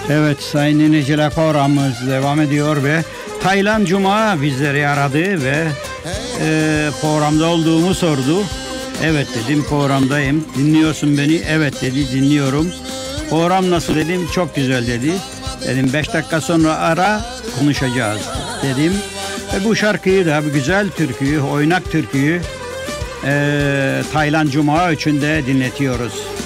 Evet sayın dinleyiciler, programımız devam ediyor ve Taylan Cuma bizleri aradı ve programda olduğumu sordu. Evet dedim, programdayım. Dinliyorsun beni? Evet dedi, dinliyorum. Program nasıl dedim, çok güzel dedi. Dedim 5 dakika sonra ara, konuşacağız dedim. Ve bu şarkıyı da, bu güzel türküyü, oynak türküyü Taylan Cuma için de dinletiyoruz.